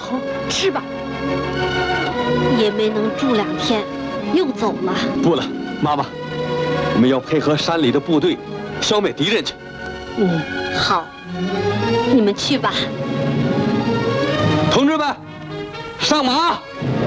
头吃吧。也没能住2天，又走了。 不了，妈妈，我们要配合山里的部队，消灭敌人去。 好，你们去吧。 同志们，上马！